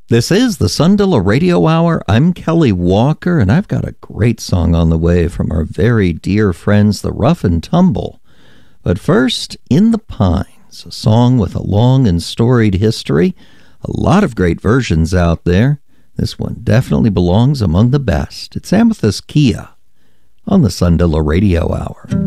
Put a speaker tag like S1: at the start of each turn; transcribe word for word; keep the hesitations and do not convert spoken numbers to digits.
S1: This is the Sundilla Radio Hour. I'm Kelly Walker, and I've got a great song on the way from our very dear friends, the Rough and Tumble. But first, In the Pines, a song with a long and storied history. A lot of great versions out there. This one definitely belongs among the best. It's Amethyst Kia on the Sundilla Radio Hour.